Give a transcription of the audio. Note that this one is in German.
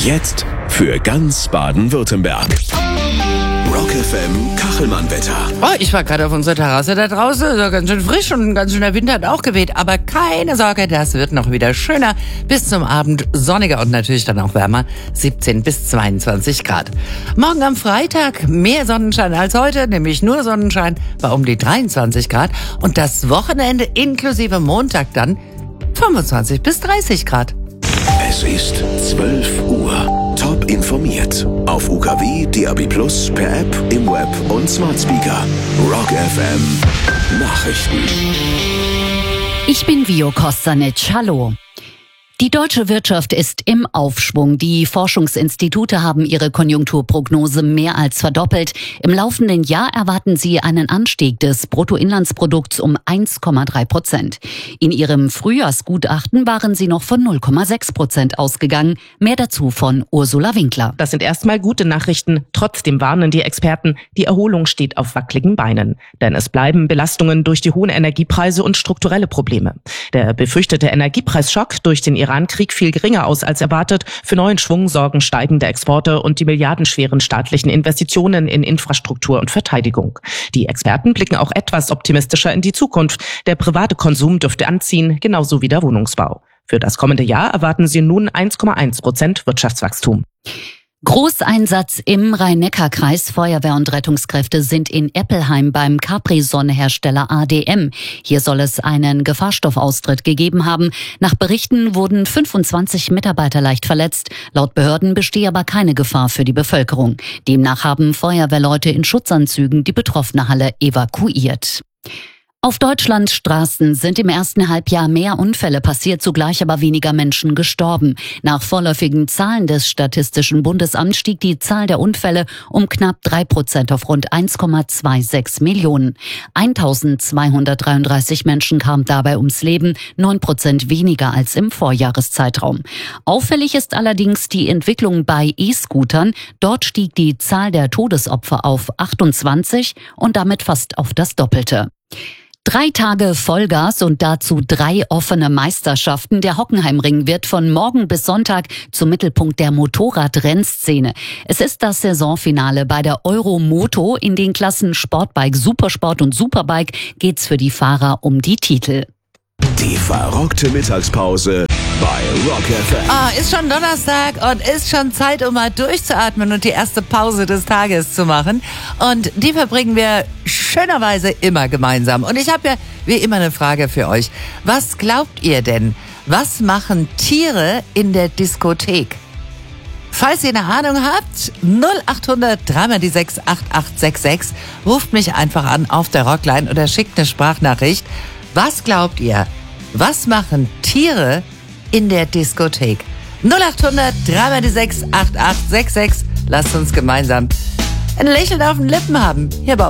Jetzt für ganz Baden-Württemberg. Rock FM Kachelmann-Wetter. Oh, ich war gerade auf unserer Terrasse da draußen, so ganz schön frisch und ein ganz schöner Wind hat auch geweht. Aber keine Sorge, das wird noch wieder schöner. Bis zum Abend sonniger und natürlich dann auch wärmer, 17 bis 22 Grad. Morgen am Freitag mehr Sonnenschein als heute, nämlich nur Sonnenschein bei um die 23 Grad. Und das Wochenende inklusive Montag dann 25 bis 30 Grad. Es ist 12 Uhr. Top informiert. Auf UKW, DAB+, per App, im Web und Smart Speaker. Rock FM Nachrichten. Ich bin Vio Kostanic. Hallo. Die deutsche Wirtschaft ist im Aufschwung. Die Forschungsinstitute haben ihre Konjunkturprognose mehr als verdoppelt. Im laufenden Jahr erwarten sie einen Anstieg des Bruttoinlandsprodukts um 1,3%. In ihrem Frühjahrsgutachten waren sie noch von 0,6% ausgegangen. Mehr dazu von Ursula Winkler. Das sind erstmal gute Nachrichten. Trotzdem warnen die Experten, die Erholung steht auf wackeligen Beinen. Denn es bleiben Belastungen durch die hohen Energiepreise und strukturelle Probleme. Der befürchtete Energiepreisschock durch den Iran-Krieg fiel geringer aus als erwartet. Für neuen Schwung sorgen steigende Exporte und die milliardenschweren staatlichen Investitionen in Infrastruktur und Verteidigung. Die Experten blicken auch etwas optimistischer in die Zukunft. Der private Konsum dürfte anziehen, genauso wie der Wohnungsbau. Für das kommende Jahr erwarten sie nun 1,1% Wirtschaftswachstum. Großeinsatz im Rhein-Neckar-Kreis. Feuerwehr und Rettungskräfte sind in Eppelheim beim Capri-Sonne-Hersteller ADM. Hier soll es einen Gefahrstoffaustritt gegeben haben. Nach Berichten wurden 25 Mitarbeiter leicht verletzt. Laut Behörden bestehe aber keine Gefahr für die Bevölkerung. Demnach haben Feuerwehrleute in Schutzanzügen die betroffene Halle evakuiert. Auf Deutschlands Straßen sind im ersten Halbjahr mehr Unfälle passiert, zugleich aber weniger Menschen gestorben. Nach vorläufigen Zahlen des Statistischen Bundesamts stieg die Zahl der Unfälle um knapp 3% auf rund 1,26 Millionen. 1233 Menschen kamen dabei ums Leben, 9% weniger als im Vorjahreszeitraum. Auffällig ist allerdings die Entwicklung bei E-Scootern. Dort stieg die Zahl der Todesopfer auf 28 und damit fast auf das Doppelte. 3 Tage Vollgas und dazu 3 offene Meisterschaften. Der Hockenheimring wird von morgen bis Sonntag zum Mittelpunkt der Motorradrennszene. Es ist das Saisonfinale bei der Euromoto. In den Klassen Sportbike, Supersport und Superbike geht's für die Fahrer um die Titel. Die verrockte Mittagspause bei Rock FM. Ist schon Donnerstag und ist schon Zeit, um mal durchzuatmen und die erste Pause des Tages zu machen. Und die verbringen wir schönerweise immer gemeinsam. Und ich habe ja wie immer eine Frage für euch. Was glaubt ihr denn? Was machen Tiere in der Diskothek? Falls ihr eine Ahnung habt, 0800 3 die 6 8866. Ruft mich einfach an auf der Rockline oder schickt eine Sprachnachricht. Was glaubt ihr? Was machen Tiere in der Diskothek? 0800 3 die 6 8866. Lasst uns gemeinsam ein Lächeln auf den Lippen haben. Hier bei